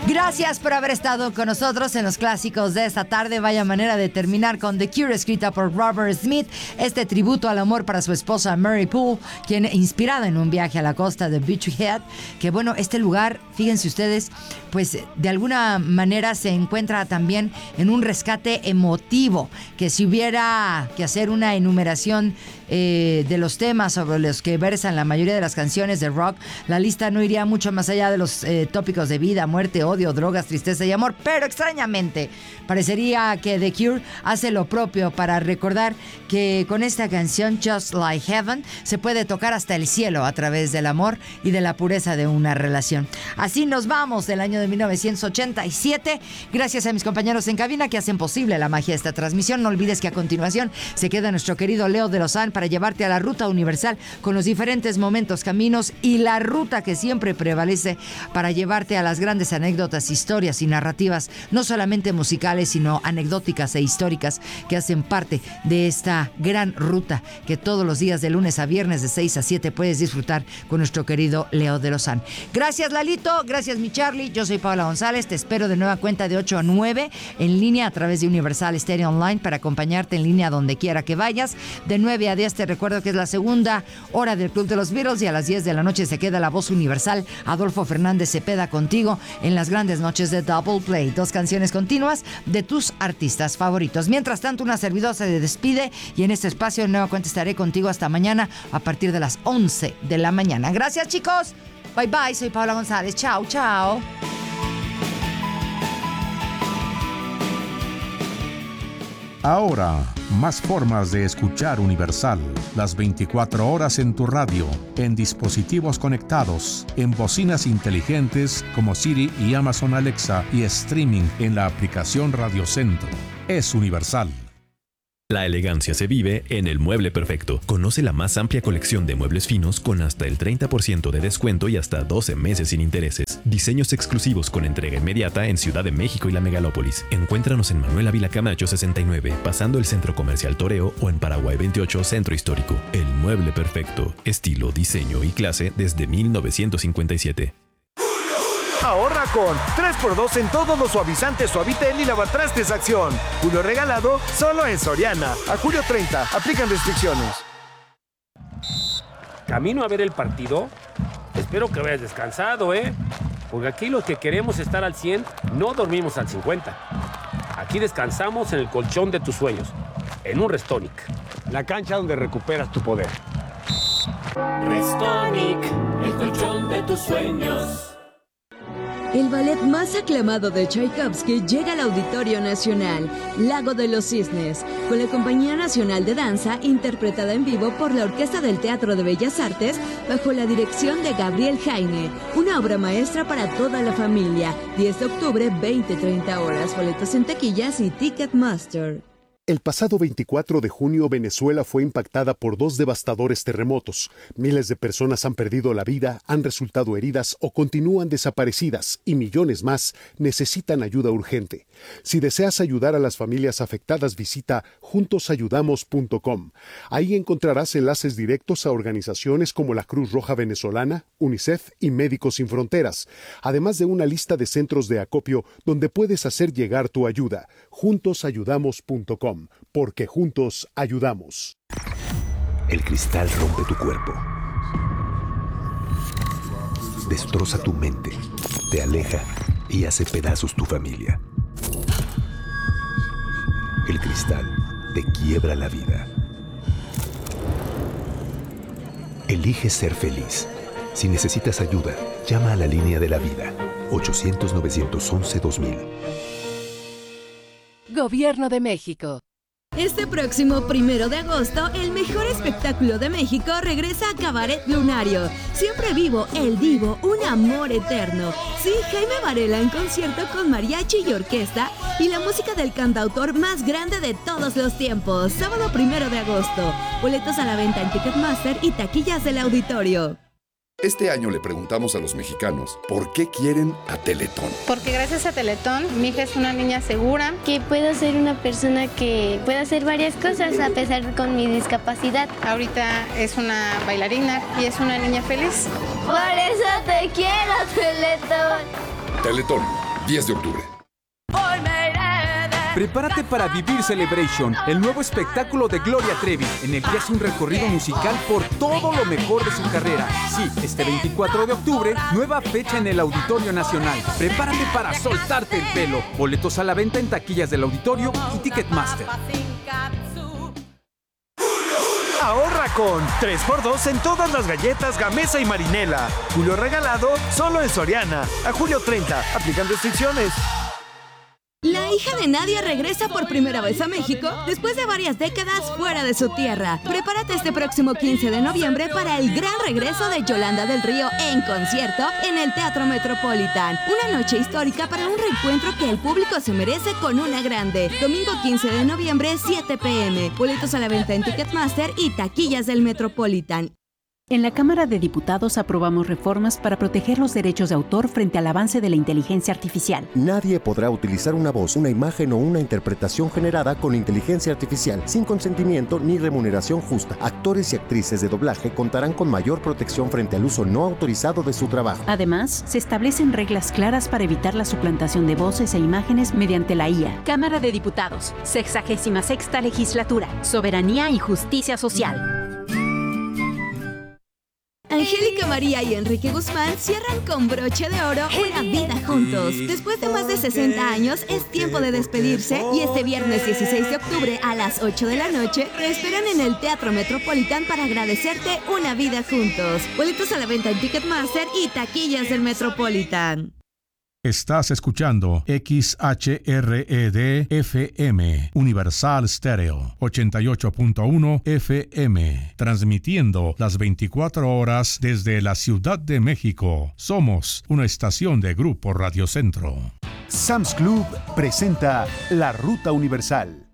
Gracias por haber estado con nosotros en los clásicos de esta tarde. Vaya manera de terminar con The Cure, escrita por Robert Smith. Este tributo al amor para su esposa Mary Poole, quien, inspirada en un viaje a la costa de Beachy Head, que bueno, este lugar, fíjense ustedes, pues de alguna manera se encuentra también en un rescate emotivo, que si hubiera que hacer una enumeración de los temas sobre los que versan la mayoría de las canciones de rock, la lista no iría mucho más allá de los tópicos de vida, muerte, odio, drogas, tristeza y amor, pero extrañamente parecería que The Cure hace lo propio para recordar que con esta canción Just Like Heaven se puede tocar hasta el cielo a través del amor y de la pureza de una relación. Así nos vamos del año de 1987. Gracias a mis compañeros en cabina que hacen posible la magia de esta transmisión. No olvides que a continuación se queda nuestro querido Leo de Lozán para llevarte a la ruta universal con los diferentes momentos, caminos y la ruta que siempre prevalece para llevarte a las grandes anécdotas, historias y narrativas, no solamente musicales, sino anecdóticas e históricas que hacen parte de esta gran ruta que todos los días de lunes a viernes de 6 a 7 puedes disfrutar con nuestro querido Leo de Lozán. Gracias, Lalito, gracias, mi Charlie. Yo soy Paula González, te espero de nueva cuenta de 8 a 9 en línea a través de Universal Stereo Online para acompañarte en línea donde quiera que vayas. De 9 a 10 te recuerdo que es la segunda hora del Club de los Beatles y a las 10 de la noche se queda la voz universal Adolfo Fernández Cepeda contigo en las grandes noches de Double Play. 2 canciones continuas de tus artistas favoritos. Mientras tanto, una servidora se despide y en este espacio de nueva cuenta estaré contigo hasta mañana a partir de las 11 de la mañana. Gracias, chicos. Bye bye, soy Paula González. Chao, chao. Ahora, más formas de escuchar Universal. Las 24 horas en tu radio, en dispositivos conectados, en bocinas inteligentes como Siri y Amazon Alexa y streaming en la aplicación Radio Centro. Es Universal. La elegancia se vive en El Mueble Perfecto. Conoce la más amplia colección de muebles finos con hasta el 30% de descuento y hasta 12 meses sin intereses. Diseños exclusivos con entrega inmediata en Ciudad de México y la Megalópolis. Encuéntranos en Manuel Ávila Camacho 69, pasando el Centro Comercial Toreo, o en Paraguay 28, Centro Histórico. El Mueble Perfecto. Estilo, diseño y clase desde 1957. Ahorra con 3x2 en todos los suavizantes Suavitel y lavatrastes Acción. Julio regalado solo en Soriana. A julio 30. Aplican restricciones. ¿Camino a ver el partido? Espero que hayas descansado, porque aquí los que queremos estar al 100 no dormimos al 50. Aquí descansamos en el colchón de tus sueños, en un Restonic. La cancha donde recuperas tu poder. Restonic, el colchón de tus sueños. El ballet más aclamado de Tchaikovsky llega al Auditorio Nacional, Lago de los Cisnes, con la Compañía Nacional de Danza, interpretada en vivo por la Orquesta del Teatro de Bellas Artes, bajo la dirección de Gabriel Jaime. Una obra maestra para toda la familia. 10 de octubre, 20-30 horas. Boletos en taquillas y Ticketmaster. El pasado 24 de junio, Venezuela fue impactada por 2 devastadores terremotos. Miles de personas han perdido la vida, han resultado heridas o continúan desaparecidas, y millones más necesitan ayuda urgente. Si deseas ayudar a las familias afectadas, visita juntosayudamos.com. Ahí encontrarás enlaces directos a organizaciones como la Cruz Roja Venezolana, UNICEF y Médicos Sin Fronteras, además de una lista de centros de acopio donde puedes hacer llegar tu ayuda. Juntosayudamos.com. Porque juntos ayudamos. El cristal rompe tu cuerpo, destroza tu mente, te aleja y hace pedazos tu familia. El cristal te quiebra la vida. Elige ser feliz. Si necesitas ayuda, llama a la línea de la vida. 800-911-2000. Gobierno de México. Este próximo 1 de agosto, el mejor espectáculo de México regresa a Cabaret Lunario. Siempre vivo, el divo, un amor eterno. Sí, Jaime Varela en concierto con mariachi y orquesta y la música del cantautor más grande de todos los tiempos. Sábado 1 de agosto. Boletos a la venta en Ticketmaster y taquillas del auditorio. Este año le preguntamos a los mexicanos por qué quieren a Teletón. Porque gracias a Teletón, mi hija es una niña segura. Que puedo ser una persona que pueda hacer varias cosas a pesar con mi discapacidad. Ahorita es una bailarina y es una niña feliz. Por eso te quiero, Teletón. Teletón, 10 de octubre. Prepárate para vivir Celebration, el nuevo espectáculo de Gloria Trevi, en el que hace un recorrido musical por todo lo mejor de su carrera. Sí, este 24 de octubre, nueva fecha en el Auditorio Nacional. Prepárate para soltarte el pelo. Boletos a la venta en taquillas del auditorio y Ticketmaster. Ahorra con 3x2 en todas las galletas Gamesa y Marinela. Julio regalado solo en Soriana. A julio 30. Aplican restricciones. La hija de Nadia regresa por primera vez a México después de varias décadas fuera de su tierra. Prepárate este próximo 15 de noviembre para el gran regreso de Yolanda del Río en concierto en el Teatro Metropolitan. Una noche histórica para un reencuentro que el público se merece con una grande. Domingo 15 de noviembre, 7 p.m. Boletos a la venta en Ticketmaster y taquillas del Metropolitan. En la Cámara de Diputados aprobamos reformas para proteger los derechos de autor frente al avance de la inteligencia artificial. Nadie podrá utilizar una voz, una imagen o una interpretación generada con inteligencia artificial sin consentimiento ni remuneración justa. Actores y actrices de doblaje contarán con mayor protección frente al uso no autorizado de su trabajo. Además, se establecen reglas claras para evitar la suplantación de voces e imágenes mediante la IA. Cámara de Diputados, 66ª Legislatura, Soberanía y Justicia Social. Angélica María y Enrique Guzmán cierran con broche de oro una vida juntos. Después de más de 60 años, es tiempo de despedirse y este viernes 16 de octubre a las 8 de la noche te esperan en el Teatro Metropolitan para agradecerte una vida juntos. Boletos a la venta en Ticketmaster y taquillas del Metropolitan. Estás escuchando XHRED FM, Universal Stereo, 88.1 FM, transmitiendo las 24 horas desde la Ciudad de México. Somos una estación de Grupo Radio Centro. Sam's Club presenta La Ruta Universal.